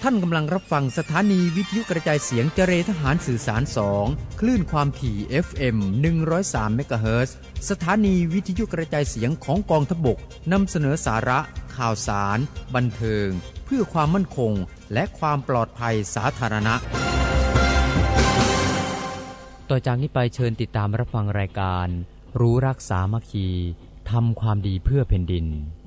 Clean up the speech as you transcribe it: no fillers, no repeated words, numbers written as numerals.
ท่านกำลังรับฟังสถานีวิทยุกระจายเสียงเจรทหารสื่อสาร2คลื่นความถี่ FM 103 เมกะเฮิรตซ์สถานีวิทยุกระจายเสียงของกองทัพบกนำเสนอสาระข่าวสารบันเทิงเพื่อความมั่นคงและความปลอดภัยสาธารณะต่อจากนี้ไปเชิญติดตามรับฟังรายการรู้รักสามัคคีทำความดีเพื่อแผ่นดิน